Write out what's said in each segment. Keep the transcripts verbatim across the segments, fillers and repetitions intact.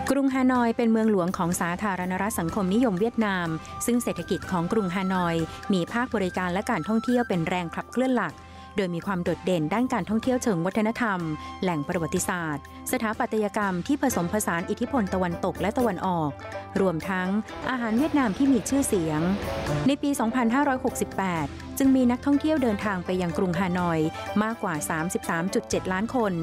กรุงฮานอยเป็นเมืองหลวงของสาธารณรัฐสังคมนิยมเวียดนามซึ่งเศรษฐกิจของกรุงฮานอยมีภาคบริการและการท่องเที่ยวเป็นแรงขับเคลื่อนหลักโดยมีความโดดเด่นด้านการท่องเที่ยวเชิงวัฒนธรรมแหล่งประวัติศาสตร์สถาปัตยกรรมที่ผสมผสานอิทธิพลตะวันตกและตะวันออกรวมทั้งอาหารเวียดนามที่มีชื่อเสียงในปี สองพันห้าร้อยหกสิบแปด จึงมีนักท่องเที่ยวเดินทางไปยังกรุงฮานอยมากกว่า สามสิบสามจุดเจ็ด ล้านคน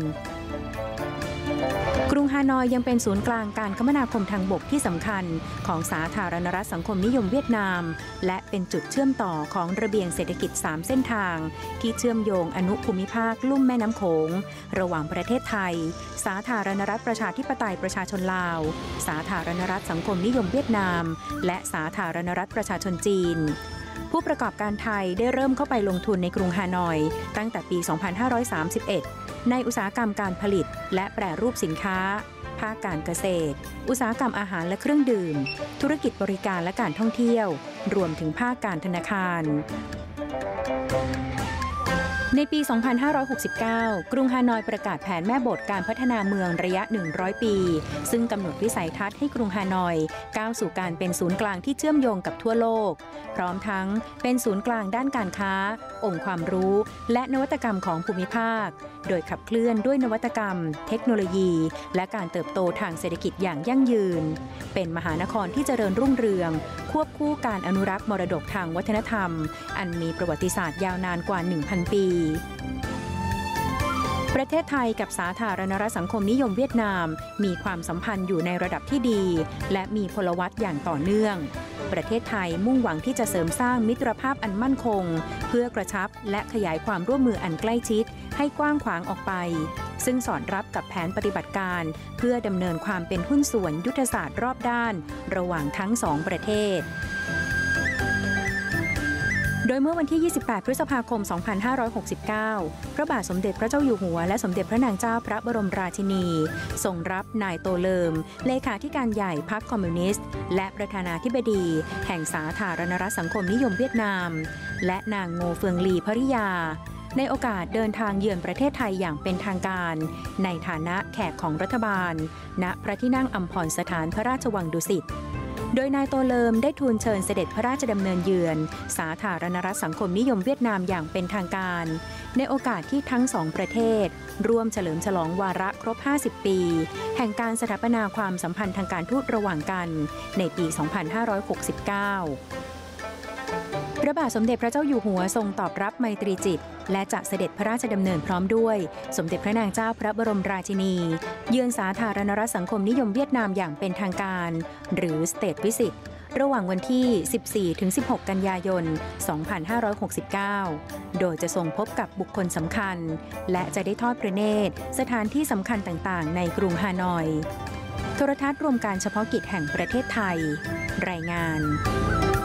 กรุงฮานอยยังเป็นศูนย์กลางการคมนาคมทางบกที่สำคัญของสาธารณรัฐสังคมนิยมเวียดนามและเป็นจุดเชื่อมต่อของระเบียงเศรษฐกิจสามเส้นทางที่เชื่อมโยงอนุภูมิภาคลุ่มแม่น้ำโขงระหว่างประเทศไทยสาธารณรัฐประชาธิปไตยประชาชนลาวสาธารณรัฐสังคมนิยมเวียดนามและสาธารณรัฐประชาชนจีนผู้ประกอบการไทยได้เริ่มเข้าไปลงทุนในกรุงฮานอยตั้งแต่ปี สองพันห้าร้อยสามสิบเอ็ด ในอุตสาหกรรมการผลิตและแปรรูปสินค้าภาคการเกษตรอุตสาหกรรมอาหารและเครื่องดื่มธุรกิจบริการและการท่องเที่ยวรวมถึงภาคการธนาคารในปี สองพันห้าร้อยหกสิบเก้า กรุงฮานอยประกาศแผนแม่บทการพัฒนาเมืองระยะ หนึ่งร้อย ปีซึ่งกำหนดวิสัยทัศน์ให้กรุงฮานอยก้าวสู่การเป็นศูนย์กลางที่เชื่อมโยงกับทั่วโลกพร้อมทั้งเป็นศูนย์กลางด้านการค้าองค์ความรู้และนวัตกรรมของภูมิภาคโดยขับเคลื่อนด้วยนวัตกรรมเทคโนโลยีและการเติบโตทางเศรษฐกิจอย่างยั่งยืนเป็นมหานครที่เจริญรุ่งเรืองควบคู่การอนุรักษ์มรดกทางวัฒนธรรมอันมีประวัติศาสตร์ยาวนานกว่า หนึ่งพัน ปีประเทศไทยกับสาธารณรัฐสังคมนิยมเวียดนามมีความสัมพันธ์อยู่ในระดับที่ดีและมีพลวัตอย่างต่อเนื่องประเทศไทยมุ่งหวังที่จะเสริมสร้างมิตรภาพอันมั่นคงเพื่อกระชับและขยายความร่วมมืออันใกล้ชิดให้กว้างขวางออกไปซึ่งสอดรับกับแผนปฏิบัติการเพื่อดำเนินความเป็นหุ้นส่วนยุทธศาสตร์รอบด้านระหว่างทั้งสองประเทศโดยเมื่อวันที่ ยี่สิบแปด พฤษภาคม สองพันห้าร้อยหกสิบเก้า พระบาทสมเด็จพระเจ้าอยู่หัวและสมเด็จพระนางเจ้าพระบรมราชินีทรงรับนายโตเลิมเลขาธิการใหญ่พรรคคอมมิวนิสต์และประธานาธิบดีแห่งสาธารณรัฐสังคมนิยมเวียดนามและนางโงเฟืองลีภริยาในโอกาสเดินทางเยือนประเทศไทยอย่างเป็นทางการในฐานะแขกของรัฐบาลณพระที่นั่งอัมพรสถานพระราชวังดุสิตโดยนายโตเลิมได้ทูลเชิญเสด็จพระราชดำเนินเยือนสาธารณรัฐสังคมนิยมเวียดนามอย่างเป็นทางการในโอกาสที่ทั้งสองประเทศร่วมเฉลิมฉลองวาระครบ ห้าสิบ ปีแห่งการสถาปนาความสัมพันธ์ทางการทูตระหว่างกันในปี สองพันห้าร้อยหกสิบเก้าพระบาทสมเด็จพระเจ้าอยู่หัวทรงตอบรับไมตรีจิตและจะเสด็จพระราชดำเนินพร้อมด้วยสมเด็จพระนางเจ้าพระบรมราชินีเยือนสาธารณรัฐสังคมนิยมเวียดนามอย่างเป็นทางการหรือ State Visit ระหว่างวันที่ สิบสี่ถึงสิบหก กันยายน สองพันห้าร้อยหกสิบเก้า โดยจะทรงพบกับบุคคลสำคัญและจะได้ทอดพระเนตรสถานที่สำคัญต่างๆในกรุงฮานอยโทรทัศน์รวมการเฉพาะกิจแห่งประเทศไทยรายงาน